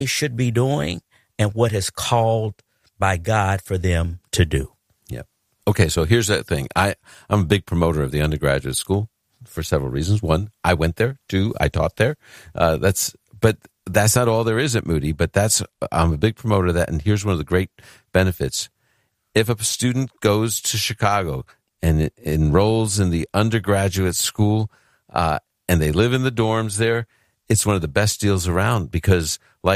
they should be doing and what is called by God for them to do. Yeah. Okay, so here's the thing. I'm a big promoter of the undergraduate school for several reasons. One, I went there. Two, I taught there. But that's not all there is at Moody, but I'm a big promoter of that, and here's one of the great benefits. If a student goes to Chicago and enrolls in the undergraduate school, and they live in the dorms there, it's one of the best deals around because,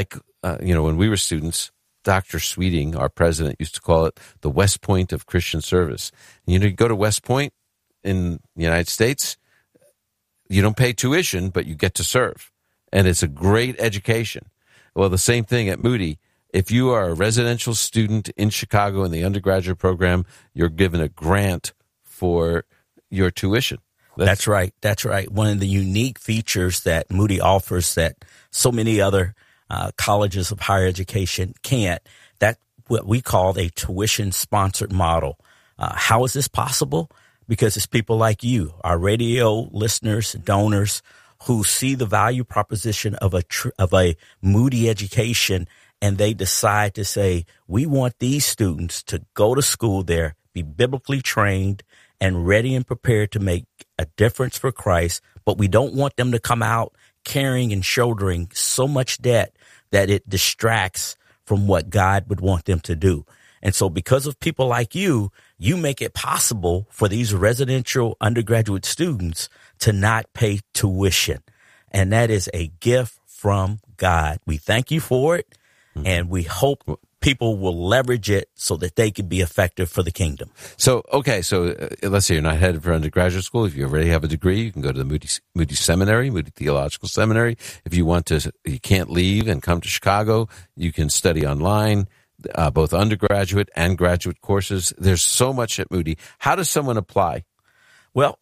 when we were students, Dr. Sweeting, our president, used to call it the West Point of Christian service. And, you go to West Point in the United States, you don't pay tuition, but you get to serve. And it's a great education. Well, the same thing at Moody. If you are a residential student in Chicago in the undergraduate program, you're given a grant for your tuition. That's right. One of the unique features that Moody offers that so many other colleges of higher education can't, that's what we call a tuition-sponsored model. How is this possible? Because it's people like you, our radio listeners, donors, who see the value proposition of a Moody education, and they decide to say, we want these students to go to school there, be biblically trained and ready and prepared to make a difference for Christ, but we don't want them to come out carrying and shouldering so much debt that it distracts from what God would want them to do. And so because of people like you, you make it possible for these residential undergraduate students to not pay tuition. And that is a gift from God. We thank you for it, and we hope people will leverage it so that they can be effective for the kingdom. So, let's say you're not headed for undergraduate school. If you already have a degree, you can go to the Moody Seminary, Moody Theological Seminary. If you you can't leave and come to Chicago, you can study online, both undergraduate and graduate courses. There's so much at Moody. How does someone apply? Well,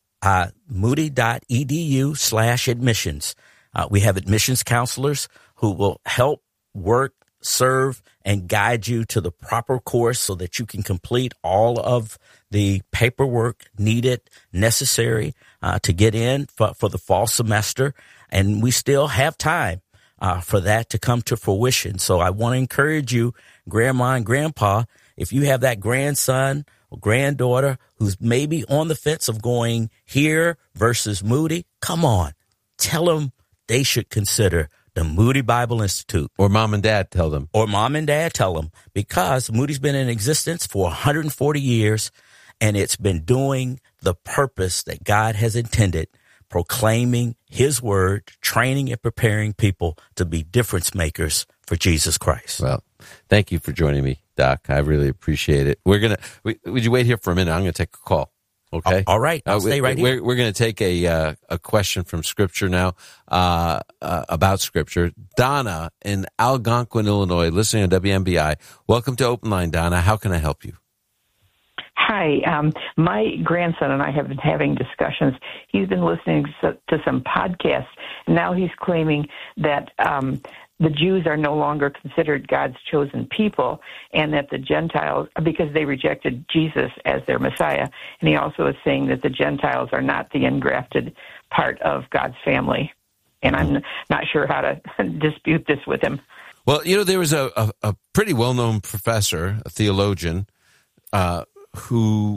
moody.edu/admissions. We have admissions counselors who will help work, serve, and guide you to the proper course so that you can complete all of the paperwork necessary to get in for the fall semester. And we still have time for that to come to fruition. So I want to encourage you, Grandma and Grandpa, if you have that grandson or granddaughter who's maybe on the fence of going here versus Moody, come on, tell them they should consider the Moody Bible Institute. Or mom and dad tell them. Because Moody's been in existence for 140 years, and it's been doing the purpose that God has intended, proclaiming his word, training and preparing people to be difference makers for Jesus Christ. Well, thank you for joining me, Doc. I really appreciate it. Would you wait here for a minute? I'm going to take a call. Okay. All right. I'll stay right here. We're going to take a question from Scripture now about Scripture. Donna in Algonquin, Illinois, listening on WMBI. Welcome to Open Line, Donna. How can I help you? Hi. My grandson and I have been having discussions. He's been listening to some podcasts, and now he's claiming that the Jews are no longer considered God's chosen people, and that the Gentiles, because they rejected Jesus as their Messiah, and he also is saying that the Gentiles are not the engrafted part of God's family. And I'm not sure how to dispute this with him. Well, there was a pretty well-known professor, a theologian, who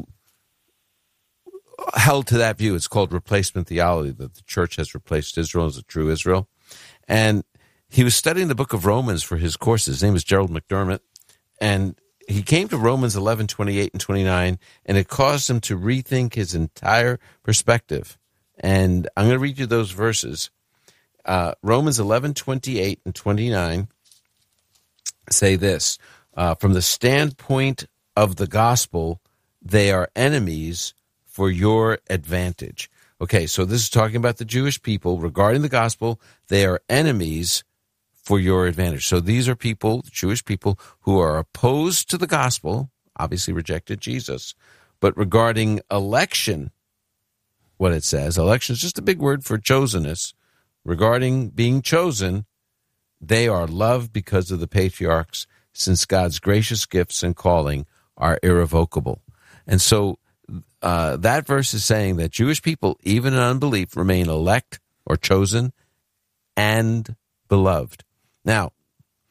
held to that view. It's called replacement theology, that the church has replaced Israel as a true Israel. And he was studying the book of Romans for his courses. His name is Gerald McDermott. And he came to Romans 11:28 and 29, and it caused him to rethink his entire perspective. And I'm going to read you those verses. Romans 11:28 and 29 say this, from the standpoint of the gospel, they are enemies for your advantage. Okay, so this is talking about the Jewish people. Regarding the gospel, they are enemies for your advantage. So these are people, Jewish people, who are opposed to the gospel, obviously rejected Jesus. But regarding election, what it says, election is just a big word for chosenness. Regarding being chosen, they are loved because of the patriarchs, since God's gracious gifts and calling are irrevocable. And so that verse is saying that Jewish people, even in unbelief, remain elect or chosen and beloved. Now,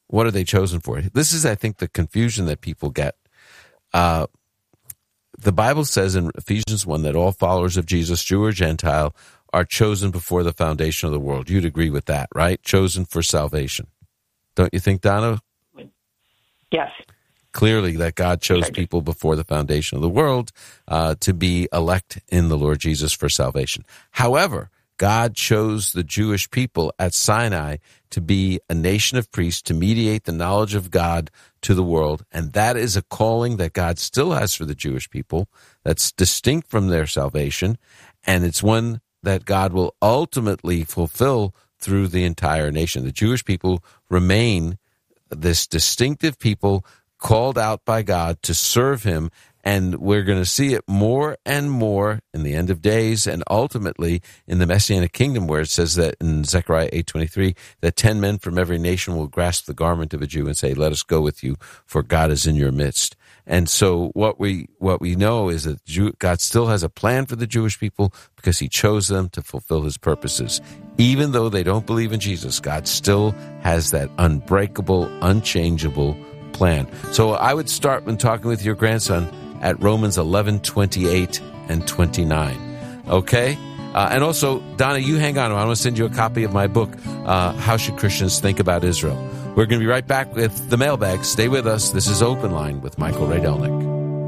what are they chosen for? This is, I think, the confusion that people get. The Bible says in Ephesians 1 that all followers of Jesus, Jew or Gentile, are chosen before the foundation of the world. You'd agree with that, right? Chosen for salvation. Don't you think, Donna? Yes. Clearly that God chose people before the foundation of the world to be elect in the Lord Jesus for salvation. However, God chose the Jewish people at Sinai to be a nation of priests, to mediate the knowledge of God to the world. And that is a calling that God still has for the Jewish people that's distinct from their salvation. And it's one that God will ultimately fulfill through the entire nation. The Jewish people remain this distinctive people called out by God to serve him, and we're going to see it more and more in the end of days and ultimately in the Messianic kingdom, where it says that in Zechariah 8:23 that 10 men from every nation will grasp the garment of a Jew and say, "Let us go with you, for God is in your midst." And so what we know is that God still has a plan for the Jewish people because he chose them to fulfill his purposes. Even though they don't believe in Jesus, God still has that unbreakable, unchangeable plan. So I would start when talking with your grandson at Romans 11:28 and 29. Okay? And also, Donna, you hang on. I want to send you a copy of my book, How Should Christians Think About Israel? We're going to be right back with the mailbag. Stay with us. This is Open Line with Michael Rydelnik.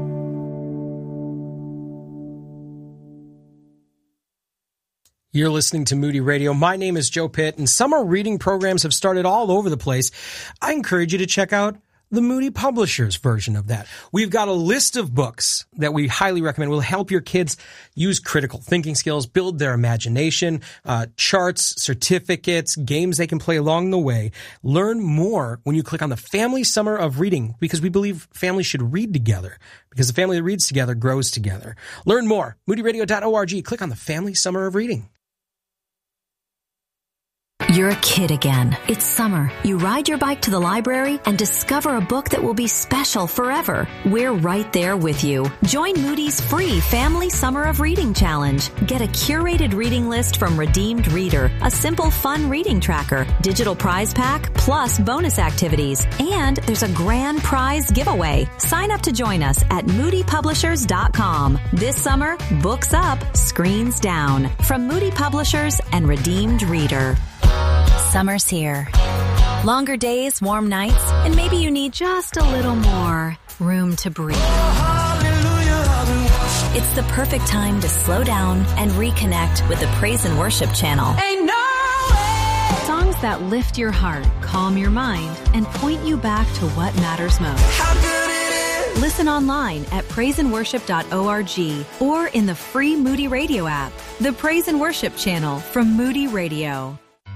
You're listening to Moody Radio. My name is Joe Pitt, and summer reading programs have started all over the place. I encourage you to check out the Moody Publishers version of that. We've got a list of books that we highly recommend will help your kids use critical thinking skills, build their imagination, charts, certificates, games they can play along the way. Learn more when you click on the Family Summer of Reading, because we believe families should read together, because the family that reads together grows together. Learn more, moodyradio.org. Click on the Family Summer of Reading. You're a kid again. It's summer. You ride your bike to the library and discover a book that will be special forever. We're right there with you. Join Moody's free Family Summer of Reading Challenge. Get a curated reading list from Redeemed Reader, a simple, fun reading tracker, digital prize pack, plus bonus activities. And there's a grand prize giveaway. Sign up to join us at moodypublishers.com. This summer, books up, screens down. From Moody Publishers and Redeemed Reader. Summer's here. Longer days, warm nights, and maybe you need just a little more room to breathe. It's the perfect time to slow down and reconnect with the Praise and Worship channel. Ain't no way. Songs that lift your heart, calm your mind, and point you back to what matters most. How good it is. Listen online at praiseandworship.org or in the free Moody Radio app. The Praise and Worship channel from Moody Radio.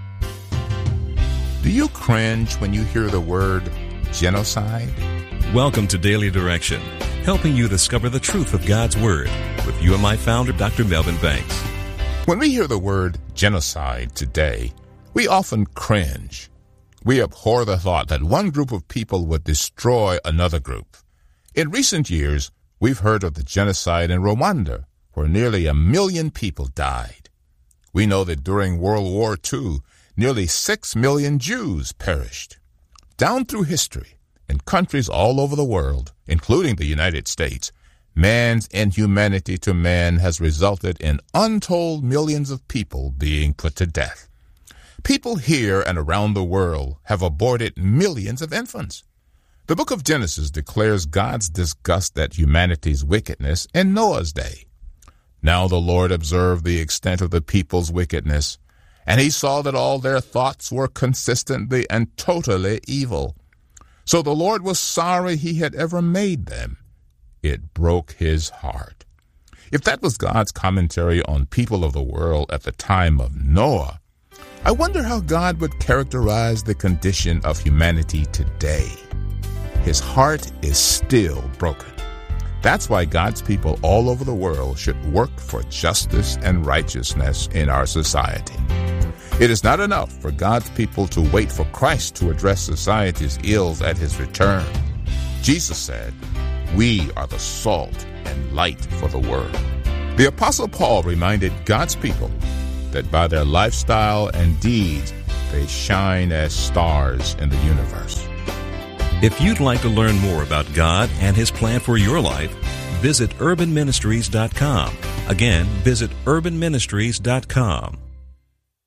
Do you cringe when you hear the word genocide? Welcome to Daily Direction, helping you discover the truth of God's Word with UMI founder Dr. Melvin Banks. When we hear the word genocide today, we often cringe. We abhor the thought that one group of people would destroy another group. In recent years, we've heard of the genocide in Rwanda, where nearly 1 million people died. We know that during World War II, nearly 6 million Jews perished. Down through history, in countries all over the world, including the United States, man's inhumanity to man has resulted in untold millions of people being put to death. People here and around the world have aborted millions of infants. The book of Genesis declares God's disgust at humanity's wickedness in Noah's day. Now the Lord observed the extent of the people's wickedness, and he saw that all their thoughts were consistently and totally evil. So the Lord was sorry he had ever made them. It broke his heart. If that was God's commentary on people of the world at the time of Noah, I wonder how God would characterize the condition of humanity today. His heart is still broken. That's why God's people all over the world should work for justice and righteousness in our society. It is not enough for God's people to wait for Christ to address society's ills at his return. Jesus said, "We are the salt and light for the world." The Apostle Paul reminded God's people that by their lifestyle and deeds, they shine as stars in the universe. If you'd like to learn more about God and His plan for your life, visit urbanministries.com. Again, visit urbanministries.com.